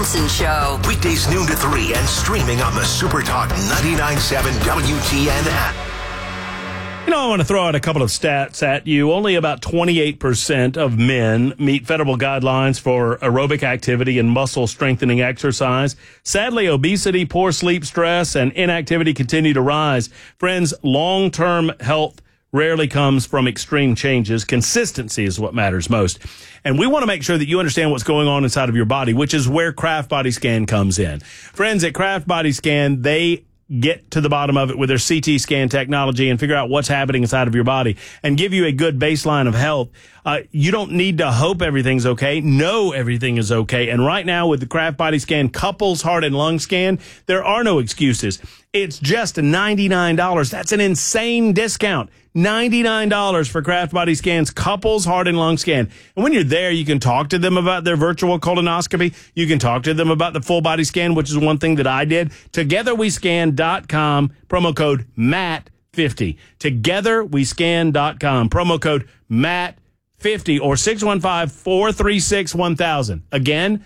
Jensen Show. Weekdays noon to 3 and streaming on the Super Talk 99.7 WTN app. I want to throw out a couple of stats at you. Only about 28% of men meet federal guidelines for aerobic activity and muscle strengthening exercise. Sadly, obesity, poor sleep, stress, and inactivity continue to rise. Friends, long-term health rarely comes from extreme changes. Consistency is what matters most. And we want to make sure that you understand what's going on inside of your body, which is where Kraft Body Scan comes in. Friends, at Kraft Body Scan, they get to the bottom of it with their CT scan technology and figure out what's happening inside of your body and give you a good baseline of health. You don't need to hope everything's okay. Know everything is okay. And right now with the Kraft Body Scan Couples Heart and Lung Scan, there are no excuses. It's just $99. That's an insane discount. $99 for Kraft Body Scan's Couples Heart and Lung Scan. And when you're there, you can talk to them about their virtual colonoscopy. You can talk to them about the full body scan, which is one thing that I did. TogetherWeScan.com, promo code MATT50. TogetherWeScan.com, promo code MATT50 or 615-436-1000. Again,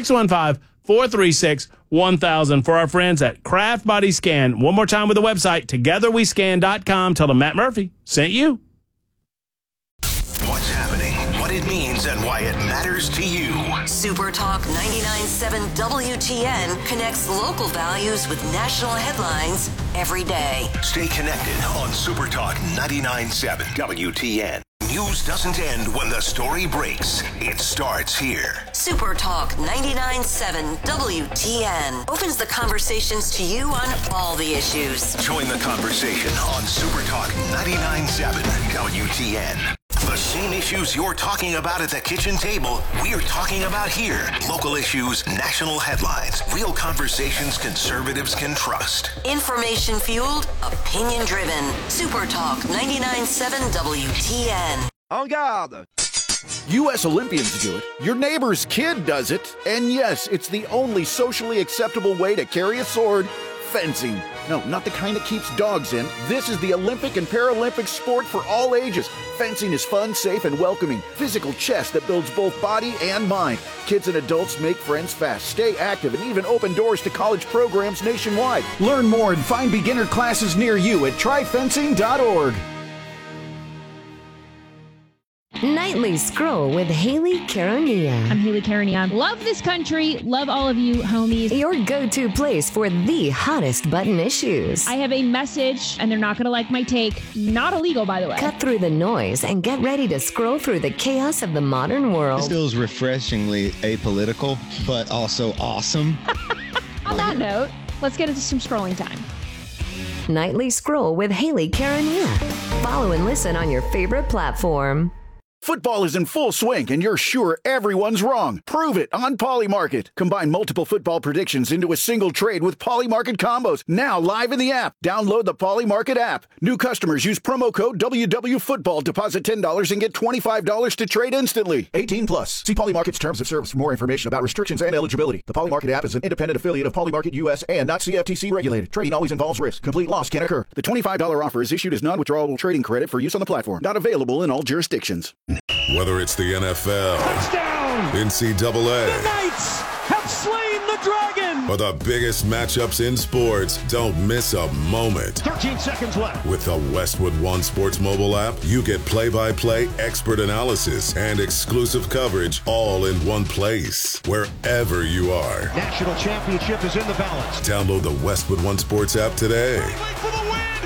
615-436-1000 for our friends at Kraft Body Scan. One more time with the website, TogetherWeScan.com. Tell them Matt Murphy sent you. What's happening, what it means, and why it matters to you. Super Talk 99.7 WTN connects local values with national headlines every day. Stay connected on Super Talk 99.7 WTN. News doesn't end when the story breaks. It starts here. Super Talk 99.7 WTN opens the conversations to you on all the issues. Join the conversation on Super Talk 99.7 WTN. The same issues you're talking about at the kitchen table, we're talking about here. Local issues, national headlines, real conversations conservatives can trust. Information fueled, opinion driven. Super Talk 99.7 WTN. En garde! U.S. Olympians do it. Your neighbor's kid does it. And yes, it's the only socially acceptable way to carry a sword. Fencing. No, not the kind that keeps dogs in. This is the Olympic and Paralympic sport for all ages. Fencing is fun, safe, and welcoming. Physical chess that builds both body and mind. Kids and adults make friends fast, stay active, and even open doors to college programs nationwide. Learn more and find beginner classes near you at tryfencing.org. Nightly Scroll with Haley Caronia. I'm Haley Caronia. Love this country. Love all of you homies. Your go-to place for the hottest button issues. I have a message, and they're not going to like my take. Not illegal, by the way. Cut through the noise and get ready to scroll through the chaos of the modern world. This feels refreshingly apolitical, but also awesome. On that note, let's get into some scrolling time. Nightly Scroll with Haley Caronia. Follow and listen on your favorite platform. Football is in full swing, and you're sure everyone's wrong. Prove it on Polymarket. Combine multiple football predictions into a single trade with Polymarket combos. Now live in the app. Download the Polymarket app. New customers use promo code WWFootball. Deposit $10 and get $25 to trade instantly. 18 plus. See Polymarket's terms of service for more information about restrictions and eligibility. The Polymarket app is an independent affiliate of Polymarket US and not CFTC regulated. Trading always involves risk. Complete loss can occur. The $25 offer is issued as non-withdrawable trading credit for use on the platform. Not available in all jurisdictions. Whether it's the NFL, touchdown, NCAA, the Knights have slain the dragon, or the biggest matchups in sports, don't miss a moment. 13 seconds left. With the Westwood One Sports mobile app, you get play-by-play expert analysis and exclusive coverage all in one place, wherever you are. National championship is in the balance. Download the Westwood One Sports app today. For the win.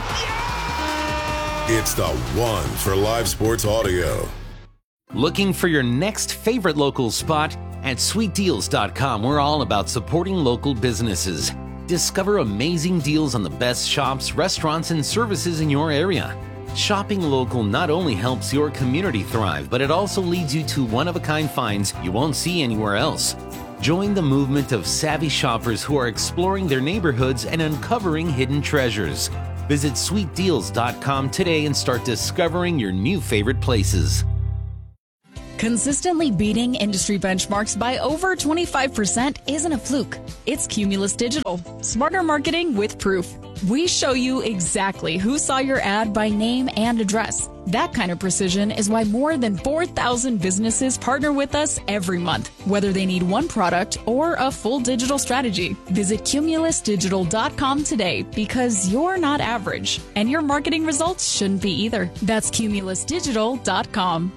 Yeah! It's the one for live sports audio. Looking for your next favorite local spot? At sweetdeals.com, we're all about supporting local businesses. Discover amazing deals on the best shops, restaurants, and services in your area. Shopping local not only helps your community thrive, but it also leads you to one-of-a-kind finds you won't see anywhere else. Join the movement of savvy shoppers who are exploring their neighborhoods and uncovering hidden treasures. Visit sweetdeals.com today and start discovering your new favorite places. Consistently beating industry benchmarks by over 25% isn't a fluke. It's Cumulus Digital. Smarter marketing with proof. We show you exactly who saw your ad by name and address. That kind of precision is why more than 4,000 businesses partner with us every month, whether they need one product or a full digital strategy. Visit cumulusdigital.com today because you're not average, and your marketing results shouldn't be either. That's cumulusdigital.com.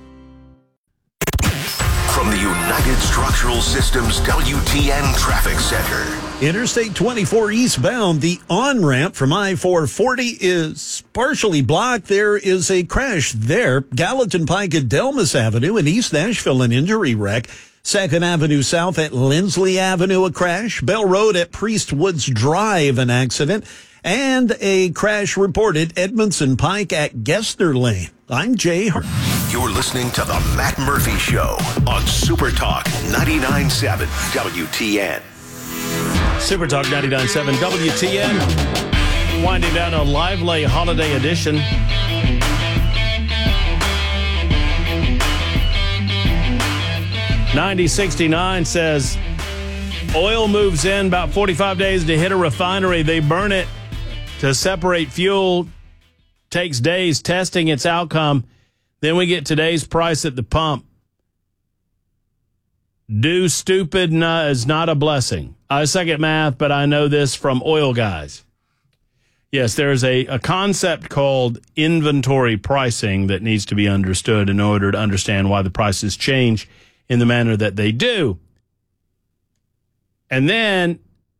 From the United Structural Systems WTN Traffic Center. Interstate 24 eastbound, the on-ramp from I-440 is partially blocked. There is a crash there. Gallatin Pike at Delmas Avenue in East Nashville, an injury wreck. 2nd Avenue South at Lindsley Avenue, a crash. Bell Road at Priest Woods Drive, an accident. And a crash reported Edmondson Pike at Gessner Lane. I'm Jay Hart. You're listening to The Matt Murphy Show on Super Talk 99.7 WTN. Super Talk 99.7 WTN. Winding down a lively holiday edition. $90.69 says oil moves in about 45 days to hit a refinery. They burn it to separate fuel. Takes days testing its outcome. Then we get today's price at the pump. Do stupid is not a blessing. I suck at math, but I know this from oil guys. Yes, there's a concept called inventory pricing that needs to be understood in order to understand why the prices change in the manner that they do. And then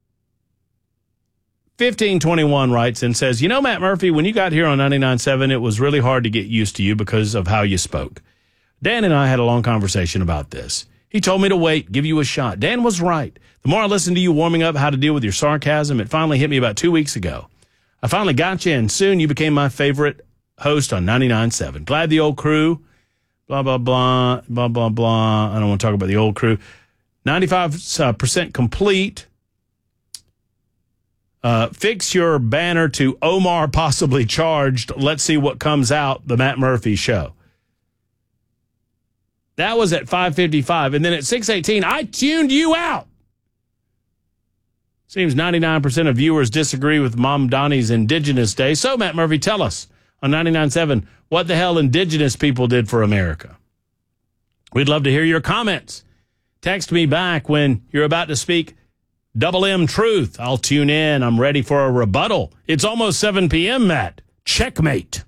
1521 writes and says, Matt Murphy, when you got here on 99.7, it was really hard to get used to you because of how you spoke. Dan and I had a long conversation about this. He told me to wait, give you a shot. Dan was right. The more I listened to you warming up how to deal with your sarcasm, it finally hit me about 2 weeks ago. I finally got you, and soon you became my favorite host on 99.7. Glad the old crew, blah, blah, blah, blah, blah, blah. I don't want to talk about the old crew. 95% complete. Fix your banner to Omar possibly charged. Let's see what comes out. The Matt Murphy Show. That was at 5:55. And then at 6:18, I tuned you out. Seems 99% of viewers disagree with Mom Donnie's Indigenous Day. So, Matt Murphy, tell us on 99.7 what the hell Indigenous people did for America. We'd love to hear your comments. Text me back when you're about to speak Double M truth. I'll tune in. I'm ready for a rebuttal. It's almost 7 p.m., Matt. Checkmate.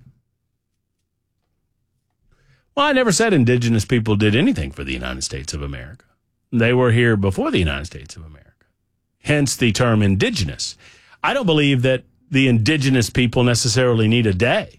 Well, I never said Indigenous people did anything for the United States of America. They were here before the United States of America. Hence the term indigenous. I don't believe that the indigenous people necessarily need a day.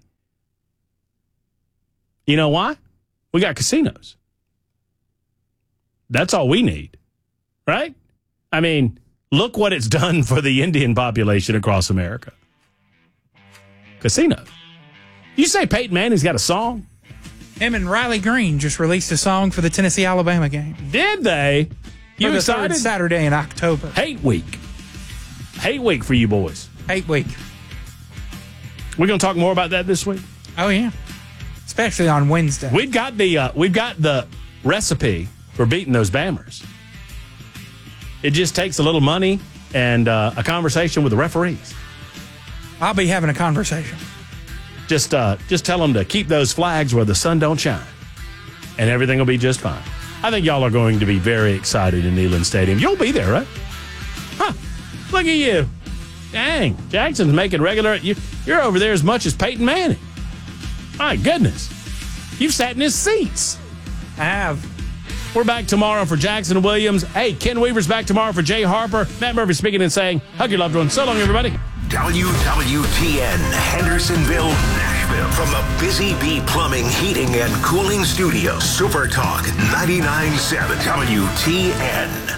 You know why? We got casinos. That's all we need, right? I mean, look what it's done for the Indian population across America. Casinos. You say Peyton Manning's got a song? Him and Riley Green just released a song for the Tennessee-Alabama game. Did they? You for excited? The third Saturday in October. Hate week. Hate week for you boys. Hate week. We're going to talk more about that this week? Oh, yeah. Especially on Wednesday. We've got the recipe for beating those Bammers. It just takes a little money and a conversation with the referees. I'll be having a conversation. Just tell them to keep those flags where the sun don't shine, and everything will be just fine. I think y'all are going to be very excited in Neyland Stadium. You'll be there, right? Huh. Look at you. Dang. Jackson's making regular. You're over there as much as Peyton Manning. My goodness. You've sat in his seats. I have. We're back tomorrow for Jackson Williams. Hey, Ken Weaver's back tomorrow for Jay Harper. Matt Murphy speaking and saying, hug your loved ones. So long, everybody. WWTN, Hendersonville, Nashville. From the Busy Bee Plumbing, Heating, and Cooling Studio. Super Talk 99.7 WTN.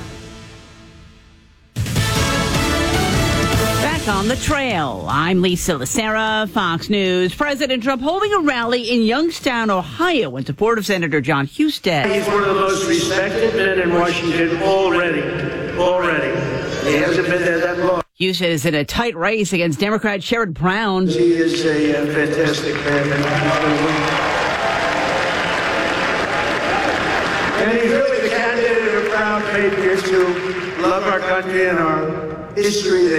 Back on the trail. I'm Lisa Lacera, Fox News. President Trump holding a rally in Youngstown, Ohio in support of Senator John Husted. He's one of the most respected men in Washington already. He hasn't been there that long. Husted is in a tight race against Democrat Sherrod Brown. He is a fantastic man, and he's going to win. And he's really the candidate of proud patriots who love our country and our history.